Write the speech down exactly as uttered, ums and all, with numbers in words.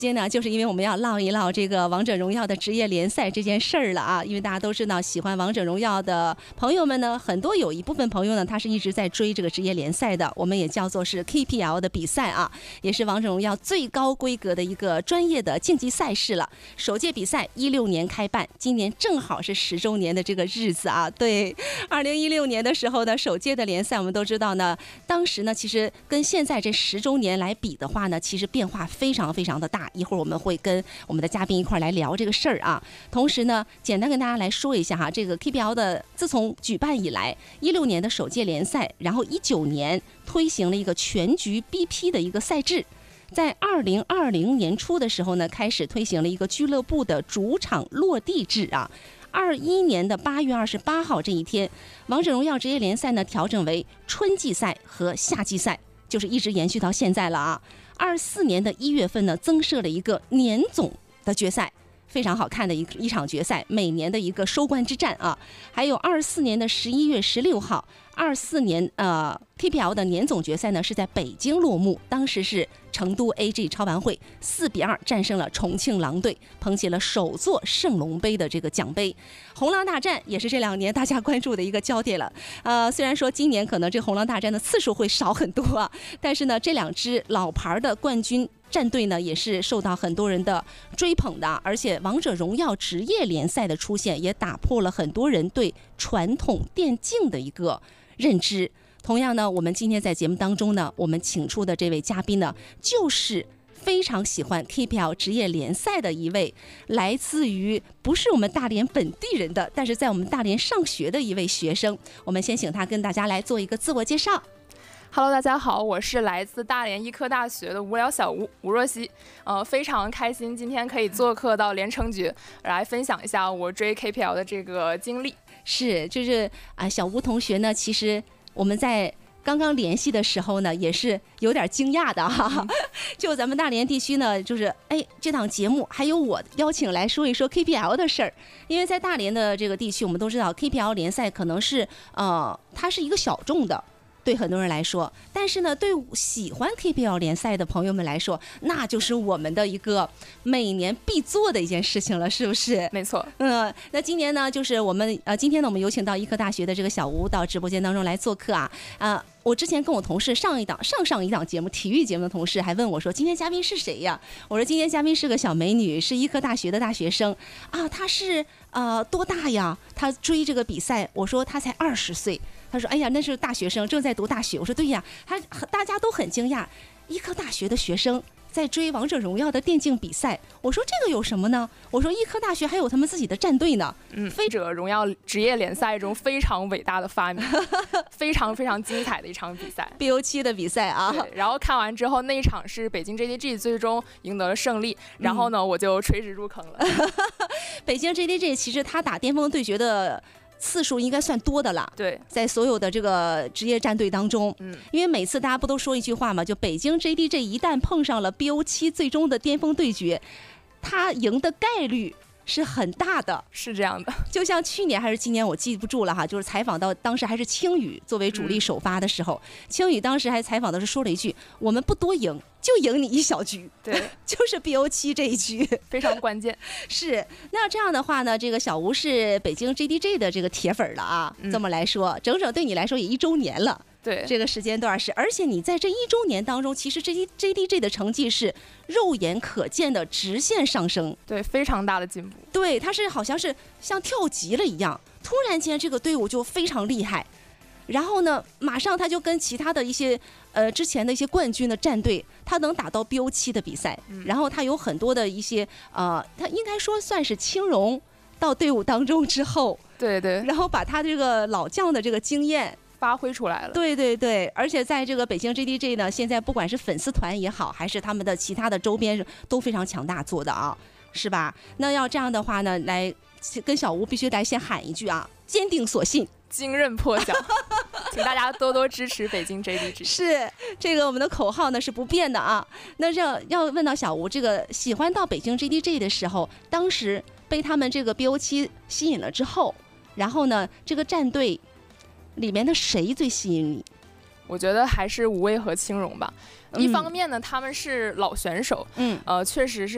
今天呢，就是因为我们要唠一唠这个王者荣耀的职业联赛这件事儿了啊。因为大家都知道，喜欢王者荣耀的朋友们呢，很多有一部分朋友呢，他是一直在追这个职业联赛的，我们也叫做是 K P L 的比赛啊，也是王者荣耀最高规格的一个专业的竞技赛事了。首届比赛一六年开办，今年正好是十周年的这个日子啊。对，二零一六年的时候呢，首届的联赛我们都知道呢，当时呢，其实跟现在这十周年来比的话呢，其实变化非常非常的大。一会儿我们会跟我们的嘉宾一块来聊这个事儿啊。同时呢，简单跟大家来说一下哈，这个 K P L 的自从举办以来，一六年的首届联赛，然后一九年推行了一个全局 B P 的一个赛制，在二零二零年初的时候呢，开始推行了一个俱乐部的主场落地制啊。二一年的八月二十八号这一天，王者荣耀职业联赛呢调整为春季赛和夏季赛，就是一直延续到现在了啊。二四年的一月份呢，增设了一个年总的决赛，非常好看的一一场决赛，每年的一个收官之战啊。还有二四年的十一月十六号，二四年呃 K P L 的年总决赛呢是在北京落幕，当时是成都 A G 超玩会四比二战胜了重庆狼队，捧起了首座圣龙杯的这个奖杯。红狼大战也是这两年大家关注的一个焦点了。呃，虽然说今年可能这红狼大战的次数会少很多啊，但是呢，这两支老牌的冠军战队呢也是受到很多人的追捧的，而且王者荣耀职业联赛的出现也打破了很多人对传统电竞的一个认知。同样呢，我们今天在节目当中呢，我们请出的这位嘉宾呢，就是非常喜欢 K P L 职业联赛的一位，来自于不是我们大连本地人的，但是在我们大连上学的一位学生。我们先请他跟大家来做一个自我介绍。 Hello， 大家好，我是来自大连医科大学的无聊小吴吴若曦，呃，非常开心今天可以做客到连城局，来分享一下我追 K P L 的这个经历。 是，就是啊，小吴同学呢，其实我们在刚刚联系的时候呢，也是有点惊讶的哈、啊。就咱们大连地区呢，就是哎，这档节目还有我邀请来说一说 K P L 的事儿，因为在大连的这个地区，我们都知道 K P L 联赛可能是呃，它是一个小众的。对很多人来说，但是呢，对喜欢 K P L 联赛的朋友们来说，那就是我们的一个每年必做的一件事情了，是不是？ 没错。 嗯，那今年呢，就是我们呃，今天呢，我们有请到医科大学的这个小吴到直播间当中来做客啊啊、呃！我之前跟我同事上一档上上一档节目体育节目的同事还问我说，今天嘉宾是谁呀？我说今天嘉宾是个小美女，是医科大学的大学生啊。她是呃多大呀？她追这个比赛，我说她才二十岁。他说：“哎呀，那是大学生，正在读大学。”我说：“对呀。”他大家都很惊讶，医科大学的学生在追王者荣耀的电竞比赛。我说：“这个有什么呢？”我说：“医科大学还有他们自己的战队呢。” 嗯，王者荣耀职业联赛中非常伟大的发明，非常非常精彩的一场比赛 ，B O 七 的比赛啊。 对，然后看完之后，那一场是北京 J D G 最终赢得了胜利，然后呢，嗯、我就垂直入坑了。 北京 J D G 其实他打巅峰对决的次数应该算多的了， 对， 在所有的这个职业战队当中， 嗯， 因为每次大家不都说一句话嘛，就北京 J D G 一旦碰上了 B O 七 最终的巅峰对决，他赢的概率是很大的， 是这样的。 就像去年还是今年，我记不住了哈，就是采访到当时还是青宇作为主力首发的时候，嗯、青宇当时还采访的是说了一句：“我们不多赢，就赢你一小局。” 对， 就是 B O 七 这一局非常关键。 是，那这样的话呢，这个小吴是北京 J D G 的这个铁粉了啊。嗯、这么来说，整整对你来说也一周年了。 对， 这个时间段是，而且你在这一周年当中，其实这 J D G 的成绩是肉眼可见的直线上升， 对，非常大的进步。 对，它是好像是像跳级了一样，突然间这个队伍就非常厉害，然后呢，马上他就跟其他的一些呃之前的一些冠军的战队，他能打到 B O 七 的比赛， 嗯、 然后他有很多的一些呃，他应该说算是青融到队伍当中之后， 对对， 然后把他这个老将的这个经验发挥出来了。 对对对，而且在这个北京 J D G 呢，现在不管是粉丝团也好，还是他们的其他的周边都非常强大做的啊，是吧？那要这样的话呢，来跟小吴必须来先喊一句啊，坚定所信， 惊人破晓，请大家多多支持北京 J D G。 是这个我们的口号呢是不变的啊。那这要问到小吴，这个喜欢到北京 J D G 的时候，当时被他们这个 B O 七 吸引了之后，然后呢，这个战队里面的谁最吸引你？ 我觉得还是无畏和青融吧。一方面呢，他们是老选手，嗯，呃，确实是